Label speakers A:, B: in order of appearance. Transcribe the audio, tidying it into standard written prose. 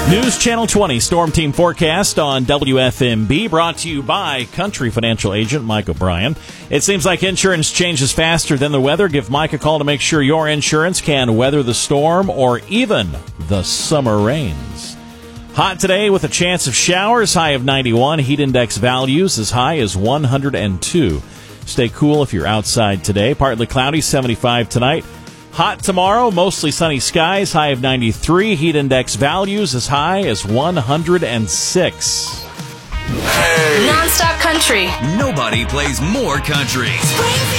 A: News Channel 20 Storm Team Forecast on WFMB, brought to you by Country Financial Agent Mike O'Brien. It seems like insurance changes faster than the weather. Give Mike a call to make sure your insurance can weather the storm or even the summer rains. Hot today with a chance of showers, high of 91. Heat index values as high as 102. Stay cool if you're outside today. Partly cloudy, 75 tonight. Hot tomorrow, mostly sunny skies, high of 93. Heat index values as high as 106.
B: Hey.
C: Non-stop country.
B: Nobody plays more country.